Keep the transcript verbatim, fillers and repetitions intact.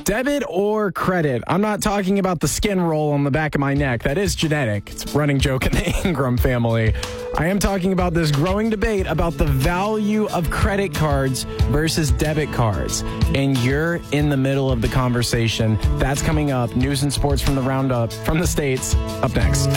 Debit or credit? I'm not talking about the skin roll on the back of my neck. That is genetic. It's a running joke in the Ingram family. I am talking about this growing debate about the value of credit cards versus debit cards. And you're in the middle of the conversation. That's coming up. News and sports from the Roundup from the States. Up next.